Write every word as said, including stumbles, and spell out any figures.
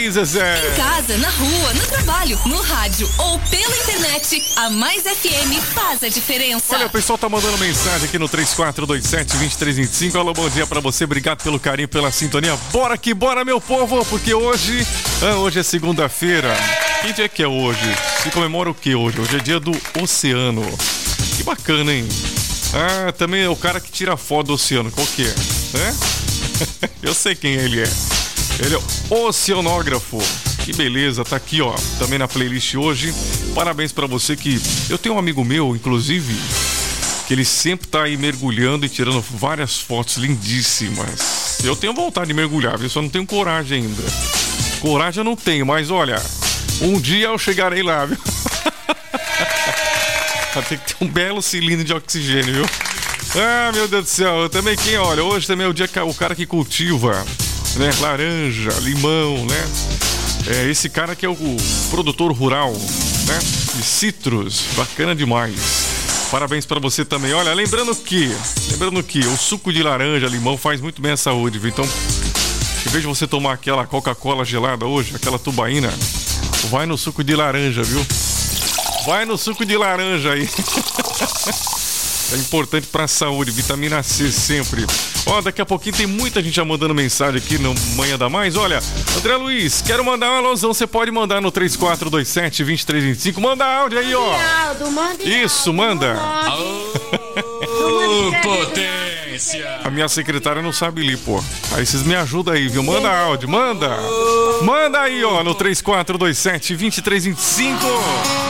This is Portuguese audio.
aí, Zezé? Em casa, na rua, no trabalho, no rádio ou pela internet, a Mais F M faz a diferença. Olha, o pessoal tá mandando mensagem aqui no três quatro dois sete, dois três dois cinco. Alô, bom dia pra você, obrigado pelo carinho, pela sintonia. Bora que bora, meu povo, porque hoje, ah, hoje é segunda-feira. Que dia que é hoje? Se comemora o que hoje? Hoje é dia do oceano. Que bacana, hein? Ah, também é o cara que tira foto do oceano. Qual que é? É? Eu sei quem ele é. Ele é oceanógrafo. Que beleza, tá aqui, ó, também na playlist hoje. Parabéns pra você que... Eu tenho um amigo meu, inclusive, que ele sempre tá aí mergulhando e tirando várias fotos lindíssimas. Eu tenho vontade de mergulhar, viu? Só não tenho coragem ainda. Coragem eu não tenho, mas olha, um dia eu chegarei lá, viu? Vai ter que ter um belo cilindro de oxigênio, viu? Ah, meu Deus do céu. Também quem, olha, hoje também é o dia que o cara que cultiva, né, laranja, limão, né? É, esse cara que é o, o produtor rural, né? De citros. Bacana demais. Parabéns pra você também. Olha, lembrando que, lembrando que o suco de laranja, limão faz muito bem à saúde, viu? Então, em vez de você tomar aquela Coca-Cola gelada hoje, aquela tubaína, vai no suco de laranja, viu? Vai no suco de laranja aí. É importante pra saúde, vitamina C sempre. Ó, daqui a pouquinho tem muita gente já mandando mensagem aqui no Manhã da Mais. Olha, André Luiz, quero mandar uma alusão. Você pode mandar no três quatro dois sete, dois três dois cinco. Manda áudio aí, ó. Isso, manda. Ô, potência. A minha secretária não sabe ler, pô. Aí vocês me ajudam aí, viu? Manda áudio, manda. Manda aí, ó, no três quatro dois sete, dois três dois cinco.